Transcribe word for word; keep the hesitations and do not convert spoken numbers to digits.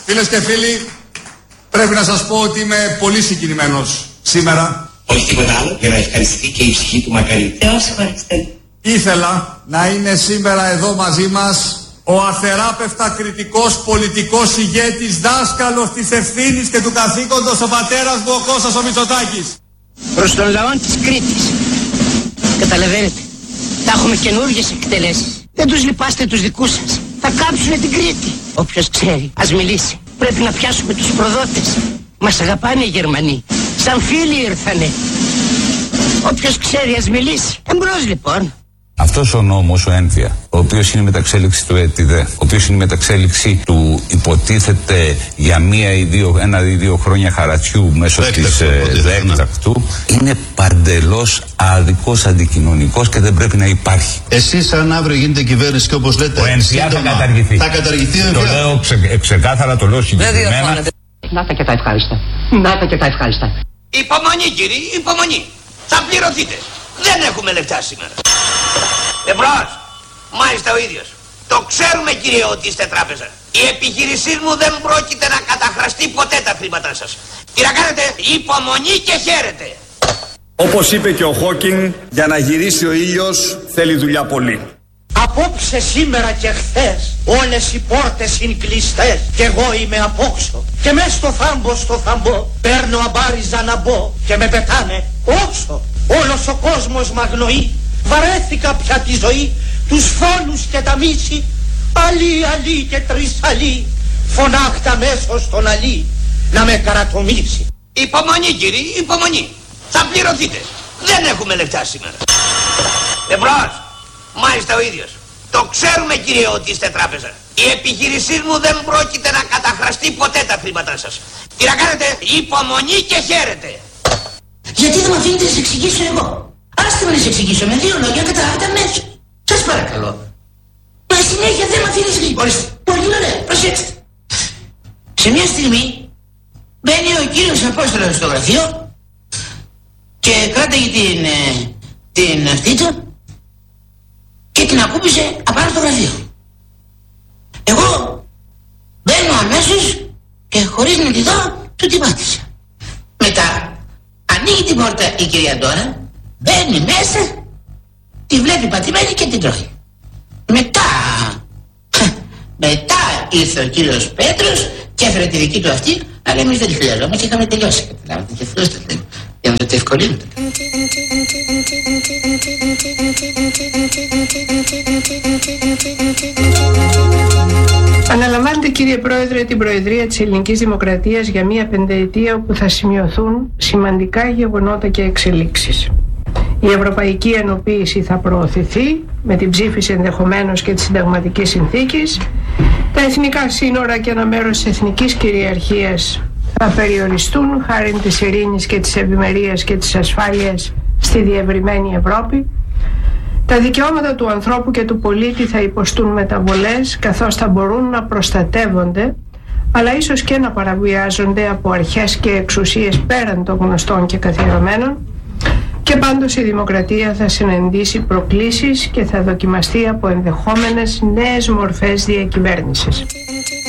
Φίλες και φίλοι, πρέπει να σας πω ότι είμαι πολύ συγκινημένος σήμερα. Όχι τίποτα άλλο, για να ευχαριστεί και η ψυχή του Μακαρίτη. Θεός ευχαριστεί. Ήθελα να είναι σήμερα εδώ μαζί μας ο αθεράπευτα κριτικός πολιτικός ηγέτης, δάσκαλος της ευθύνης και του καθήκοντος, ο πατέρας μου ο Κώστας ο Μητσοτάκης. Προς τον λαό της Κρήτης. Καταλαβαίνετε, θα έχουμε καινούργιες εκτελέσεις. Δεν τους λυπάστε τους δικούς σας. Θα κάψουνε την Κρήτη. Όποιος ξέρει, ας μιλήσει. Πρέπει να πιάσουμε τους προδότες. Μας αγαπάνε οι Γερμανοί. Σαν φίλοι ήρθανε. Όποιος ξέρει, ας μιλήσει. Εμπρός λοιπόν. Αυτός ο νόμος, ο ένθια, ο οποίος είναι η μεταξέλιξη του ΕΤΙΔΕ, ο οποίος είναι η μεταξέλιξη του υποτίθεται για μία ή δύο, ένα ή δύο χρόνια χαρατσιού μέσω της δέκτακτου, είναι παντελώς άδικος, αντικοινωνικός και δεν πρέπει να υπάρχει. Εσείς αν αύριο γίνεται κυβέρνηση και όπως λέτε, ο ένθια θα καταργηθεί. Θα καταργηθεί ο ένθια. Το λέω ξε, ξεκάθαρα, το λέω συγκεκριμένα. Να τα και τα ευχάριστα. Να τα και τα ευχάριστα. Υπομονή κύριοι, υπομονή. Θα πληρωθείτε. Δεν έχουμε λεφτά σήμερα. Εμπρός. Μάλιστα ο ίδιος. Το ξέρουμε κύριε ότι είστε τράπεζα. Η επιχείρησή μου δεν πρόκειται να καταχραστεί ποτέ τα χρήματά σας. Τι να κάνετε, υπομονή και χαίρετε. Όπως είπε και ο Χόκινγκ, για να γυρίσει ο ήλιος θέλει δουλειά πολύ. Απόψε, σήμερα και χθες όλες οι πόρτες είναι κλειστές κι εγώ είμαι απόξω και μες στο θάμπο στο θαμπό παίρνω αμπάριζα να μπω και με πετάνε όξω. Όλος ο κόσμος μ' αγνοεί, βαρέθηκα πια τη ζωή, τους φόνους και τα μίση, αλή αλή και τρισαλή, φωνάχτα μέσω στον αλή να με καρατομήσει. Υπομονή κύριοι, υπομονή. Θα πληρωθείτε. Δεν έχουμε λεφτά σήμερα. Εμπρός. Μάλιστα ο ίδιος. Το ξέρουμε κύριε ότι είστε τράπεζα. Η επιχείρησή μου δεν πρόκειται να καταχραστεί ποτέ τα χρήματά σας. Τι να κάνετε, υπομονή και χαίρετε. Γιατί δεν με αφήνετε να σε εξηγήσω εγώ. Άστε με να σε εξηγήσω με δύο λόγια, καταλάβετε αμέσως. Σας παρακαλώ. Μα συνέχεια δεν με αφήνεις γρήγορα. Ορίστε. Πολύ ωραία, προσέξτε. Σε μια στιγμή μπαίνει ο κύριος Απόστολος στο γραφείο και κράταγε την, ε, την αυτή του και την ακούμπησε απάνω στο γραφείο. Εγώ μπαίνω αμέσως και χωρίς να τη δω του την πάτησα. Μετά ανοίγει την πόρτα η κυρία Ντόρα, μπαίνει μέσα, τη βλέπει πατημένη και την τρώει. Μετά, μετά ήρθε ο κύριος Πέτρος και έφερε τη δική του αυτή, αλλά εμείς δεν τη χρειαζόμαστε, είχαμε τελειώσει. Καταλάβατε και αυτό το θέμα. Για να το ευκολύνετε. Αναλαμβάνετε κύριε Πρόεδρε την Προεδρία της Ελληνικής Δημοκρατίας για μία πενταετία όπου θα σημειωθούν σημαντικά γεγονότα και εξελίξεις. Η ευρωπαϊκή ενοποίηση θα προωθηθεί με την ψήφιση ενδεχομένως και της συνταγματικής συνθήκης. Τα εθνικά σύνορα και ένα μέρος της εθνικής κυριαρχίας θα περιοριστούν χάρη της ειρήνης και της ευημερίας και της ασφάλειας στη διευρυμένη Ευρώπη. Τα δικαιώματα του ανθρώπου και του πολίτη θα υποστούν μεταβολές καθώς θα μπορούν να προστατεύονται αλλά ίσως και να παραβιάζονται από αρχές και εξουσίες πέραν των γνωστών και καθιερωμένων και πάντως η δημοκρατία θα συναντήσει προκλήσεις και θα δοκιμαστεί από ενδεχόμενες νέες μορφές διακυβέρνησης.